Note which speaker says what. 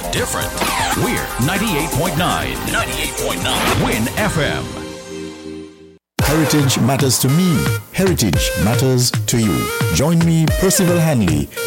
Speaker 1: different. We're 98.9. 98.9 Win FM.
Speaker 2: Heritage matters to me. Heritage matters to you. Join me, Percival Hanley,